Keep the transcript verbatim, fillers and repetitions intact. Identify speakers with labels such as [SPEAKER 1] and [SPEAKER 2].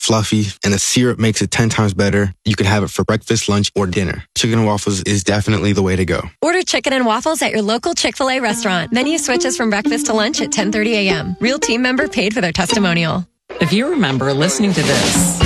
[SPEAKER 1] fluffy, and the syrup makes it ten times better. You can have it for breakfast, lunch, or dinner. Chicken and waffles is definitely the way to go.
[SPEAKER 2] Order chicken and waffles at your local Chick-fil-A restaurant. Menu switches from breakfast to lunch at ten thirty a.m. Real team member paid for their testimonial.
[SPEAKER 3] If you remember listening to this